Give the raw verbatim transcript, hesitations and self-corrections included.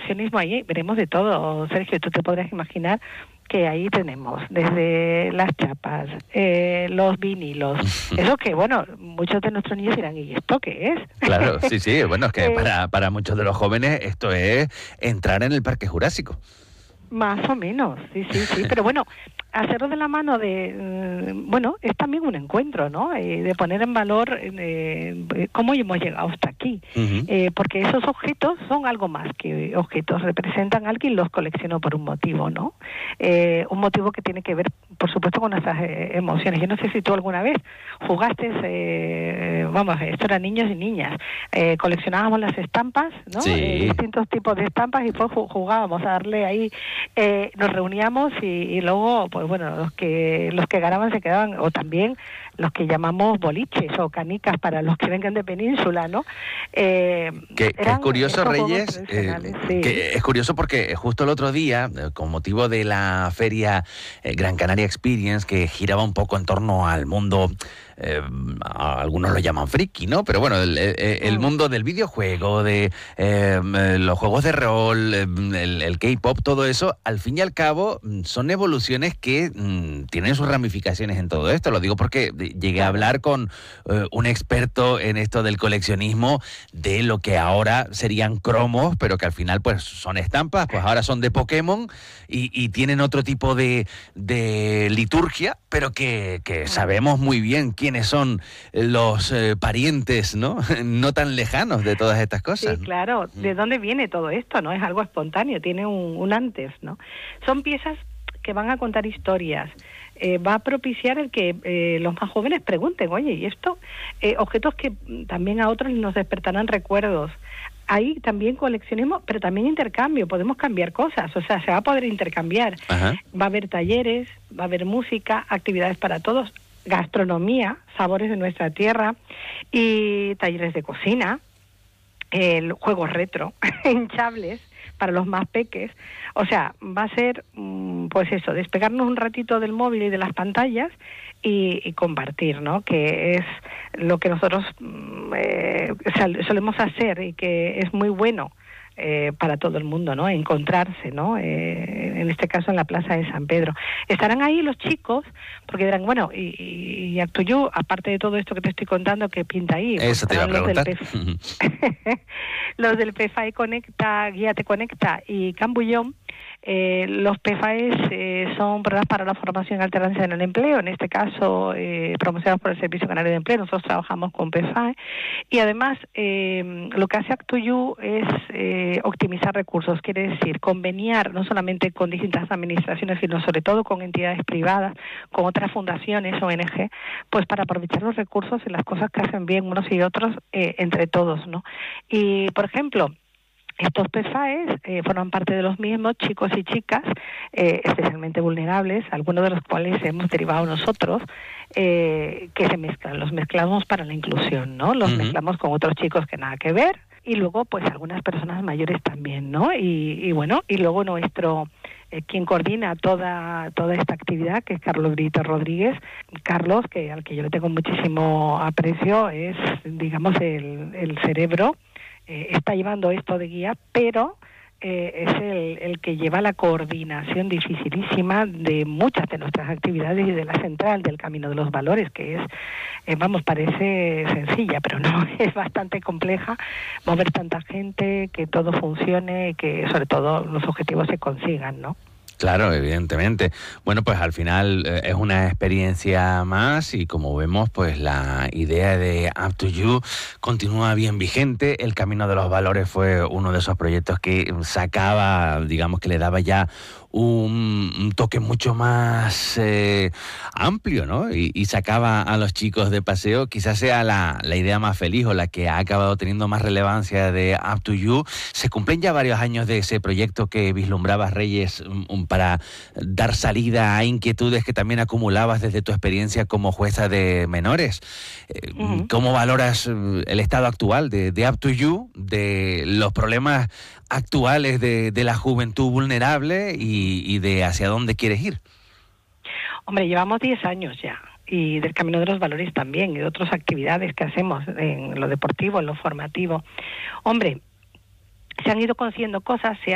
coleccionismo ahí veremos de todo, Sergio. Tú te podrás imaginar que ahí tenemos desde las chapas, eh, los vinilos, eso que, bueno, muchos de nuestros niños dirán, ¿y esto qué es? Claro, sí, sí, bueno, es que eh, para, para muchos de los jóvenes esto es entrar en el Parque Jurásico. Más o menos, sí, sí, sí, pero bueno, hacerlo de la mano de, bueno, es también un encuentro, ¿no? Eh, de poner en valor eh, cómo hemos llegado hasta aquí, Uh-huh. eh, porque esos objetos son algo más que objetos, representan a alguien, los coleccionó por un motivo, ¿no? Eh, un motivo que tiene que ver, por supuesto, con nuestras eh, emociones. Yo no sé si tú alguna vez jugaste, eh, vamos, esto eran niños y niñas, eh, coleccionábamos las estampas, ¿no? Sí. Eh, distintos tipos de estampas y pues jugábamos a darle ahí. Eh, nos reuníamos y, y luego, pues bueno, los que los que ganaban se quedaban, o también los que llamamos boliches o canicas para los que vengan de península, ¿no? Eh, que, que es curioso, Reyes, eh, sí. que es curioso porque justo el otro día, eh, con motivo de la feria eh, Gran Canaria Experience, que giraba un poco en torno al mundo, eh, algunos lo llaman friki, ¿no? Pero bueno, el, el, el mundo del videojuego, de eh, los juegos de rol, el, el K-pop, todo eso, al fin y al cabo, son evoluciones que mm, tienen sus ramificaciones en todo esto. Lo digo porque llegué a hablar con eh, un experto en esto del coleccionismo, de lo que ahora serían cromos, pero que al final pues son estampas, pues ahora son de Pokémon y, y tienen otro tipo de, de liturgia, pero que, que sabemos muy bien quiénes son los eh, parientes, ¿no? No tan lejanos de todas estas cosas. Sí, claro. ¿De dónde viene todo esto? ¿No? Es algo espontáneo, tiene un, un antes, ¿no? Son piezas que van a contar historias. Eh, va a propiciar el que eh, los más jóvenes pregunten, oye, ¿y esto? Eh, objetos que también a otros nos despertarán recuerdos. Hay también coleccionismo, pero también intercambio, podemos cambiar cosas, o sea, se va a poder intercambiar. Ajá. Va a haber talleres, va a haber música, actividades para todos, gastronomía, sabores de nuestra tierra y talleres de cocina, eh, juegos retro, hinchables para los más peques. O sea, va a ser, pues eso, despegarnos un ratito del móvil y de las pantallas y, y compartir, ¿no? Que es lo que nosotros eh, solemos hacer y que es muy bueno eh, para todo el mundo, ¿no? Encontrarse, ¿no? Eh, en este caso en la Plaza de San Pedro. Estarán ahí los chicos, porque dirán, bueno, y, y, y Actuyú, aparte de todo esto que te estoy contando, ¿qué pinta ahí? Eso pues te iba a preguntar. Los del, los del P F A E Conecta, Guía Te Conecta y Cambullón. Eh, los P F A Es eh, son programas para la formación y alternancia en el empleo, en este caso eh, promocionados por el Servicio Canario de Empleo. Nosotros trabajamos con P F A E y además eh, lo que hace Actuyú es eh, optimizar recursos, quiere decir conveniar no solamente con distintas administraciones, sino sobre todo con entidades privadas, con otras fundaciones, O N G, pues para aprovechar los recursos y las cosas que hacen bien unos y otros eh, entre todos, ¿no? Y, por ejemplo, estos P F A Es eh, forman parte de los mismos chicos y chicas eh, especialmente vulnerables, algunos de los cuales hemos derivado nosotros, eh, que se mezclan, los mezclamos para la inclusión, ¿no? Los uh-huh. mezclamos con otros chicos que nada que ver y luego pues algunas personas mayores también, ¿no? Y, y bueno, y luego nuestro eh, quien coordina toda toda esta actividad, que es Carlos Brito Rodríguez. Carlos, que al que yo le tengo muchísimo aprecio, es digamos el, el cerebro. Eh, está llevando esto de guía, pero eh, es el, el que lleva la coordinación dificilísima de muchas de nuestras actividades y de la central del Camino de los Valores, que es, eh, vamos, parece sencilla, pero no, es bastante compleja mover tanta gente, que todo funcione y que sobre todo los objetivos se consigan, ¿no? Claro, evidentemente. Bueno, pues al final eh, es una experiencia más y como vemos, pues la idea de Up to You continúa bien vigente. El Camino de los Valores fue uno de esos proyectos que sacaba, digamos que le daba ya un, un toque mucho más eh, amplio, ¿no? Y, y sacaba a los chicos de paseo. Quizás sea la, la idea más feliz o la que ha acabado teniendo más relevancia de Up to You. Se cumplen ya varios años de ese proyecto que vislumbrabas, Reyes, un, un, para dar salida a inquietudes que también acumulabas desde tu experiencia como jueza de menores. Eh, uh-huh. ¿Cómo valoras el estado actual de, de Up to You, de los problemas actuales de, de la juventud vulnerable y, y de hacia dónde quieres ir? Hombre, llevamos diez años ya, y del Camino de los Valores también, y de otras actividades que hacemos en lo deportivo, en lo formativo. Hombre, se han ido consiguiendo cosas, se